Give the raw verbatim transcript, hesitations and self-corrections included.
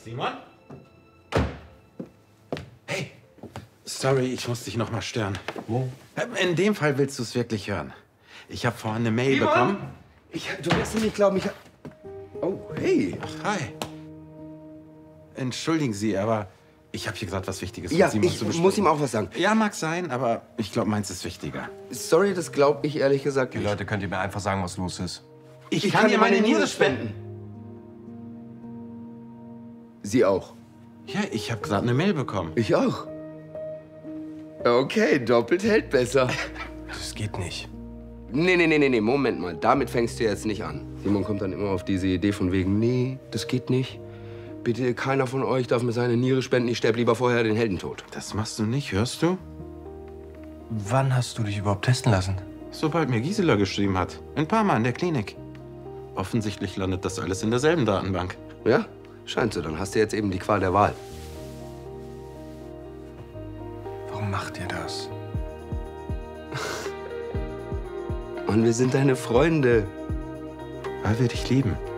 Simon? Hey, sorry, ich muss dich noch mal stören. Wo? In dem Fall willst du es wirklich hören. Ich habe vorhin eine Mail Simon? bekommen. Ich, du wirst nicht glauben, ich... Oh, hey. Ach, hi. Entschuldigen Sie, aber ich habe hier gesagt, was Wichtiges Ja, mit Simon ich zu besprechen. muss ihm auch was sagen. Ja, mag sein, aber ich glaube, meins ist wichtiger. Sorry, das glaube ich ehrlich gesagt Die nicht. Leute, könnt ihr mir einfach sagen, was los ist? Ich, kann, dir meine Niere spenden. Sie auch. Ja, ich habe gerade eine Mail bekommen. Ich auch. Okay, doppelt hält besser. Das geht nicht. Nee, nee, nee, nee, nee, Moment mal. Damit fängst du jetzt nicht an. Simon kommt dann immer auf diese Idee von wegen, nee, das geht nicht. Bitte, keiner von euch darf mir seine Niere spenden. Ich sterbe lieber vorher den Heldentod. Das machst du nicht, hörst du? Wann hast du dich überhaupt testen lassen? Sobald mir Gisela geschrieben hat. Ein paar Mal in der Klinik. Offensichtlich landet das alles in derselben Datenbank. Ja? Scheint so. Dann hast du jetzt eben die Qual der Wahl. Warum macht ihr das? Und wir sind deine Freunde. Weil wir dich lieben.